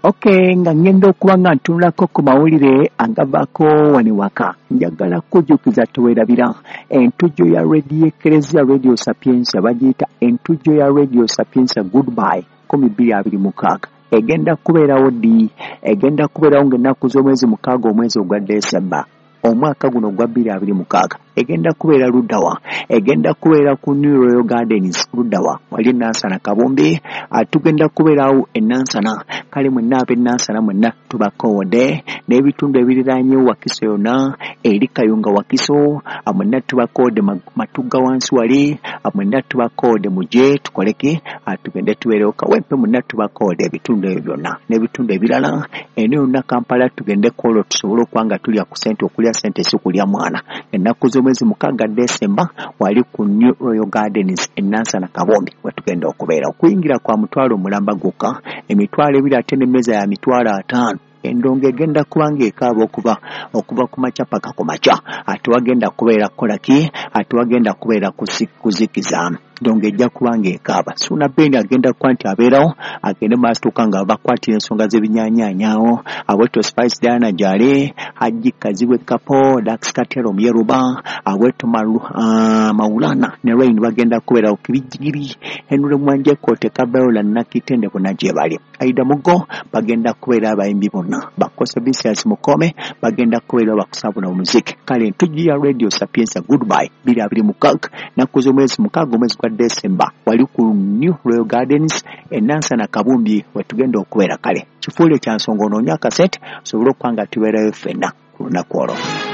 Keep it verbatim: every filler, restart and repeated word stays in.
Okay, nga ngendo okuba nga ntunulako ku mawulire agavako wano waka. Njagala kujjukiza tuwerabira entujjo ya Radio Eklezia Radio Sapienza bagiyita entujjo ya Radio Sapienza Goodbye kumi bbiri abiri mukaaga. Egenda kubeerawo ddi? Egenda kubeerawo ng'ennaku z'omwezi mukaaga omwezi ogwa Desemba omwaka guno gwa bbiri abiri mukaaga. Egenda kubeera luddawa? Egenda kubeera ku New Royal Gardens luddawa wali Nansana Kabombe. Tugenda kubeerawo e Nansana. Kale mwenna ab'e mwenna tubakoode n'ebitundu ebiriraanye Wakiso yonna eri Kayunga Wakiso mwenna tubakoode Matugga wansi wali mwenna tubakoode muje tukoleke tugende tubeerewo Kawempe mwenna tubakoode ebitundu ebyo byonna n'ebitundu ebirala eno yonna Kampala tugende kwolwo tusobole okuba nga tulya ku ssente okulya ssente si kulya mwana. Ennaku z'omwezi mukaaga Desemba wali ku New Royal Gardens e Nansana Kabombe we tugenda okubeera. Okuyingira kwa mutwalo mulamba gwokka emitwalo ebiri ate n'emmeza ya mitwalo ataano. Endongo egenda kubanga ekaaba okuva okuva ku makya paka ku makya. Ate wagenda kubeera kukolaki? Ate wagenda kubeera kuzikiza. Ndongo ejja kubanga ekaaba. Suna Bendi agenda kuba nti abeerawo agende maastuka nga bakwatira ensonga z'ebinyaanyaanyaawo. Abweto Spice Diana Jale, Haji Kazibwe Kapo, Dax Katero Myeruba, Abweto Malu, uh, Maulana ne Rain bagenda kubeerawo Kibijigiri, Henry Mwanje Kote Kabeola Nakitende bonna gye bali. Aida Mugo bagenda kubeera abayimbi bonna. Bakosa Bisias Mukome bagenda kubeera bakusabula omuziki. Kale ntujja Radio Sapienza Goodbye bbiri abiri mukaaga nnaku z'omwezi mukaaga omwezi gwa Desemba wali ku New Royal Gardens e Nansana Kabumbi we tugenda okubeera. Kale kifuule kya nsonga onoonya akasente osobole okuba nga tubeerayo ffenna ku lunaku olwo.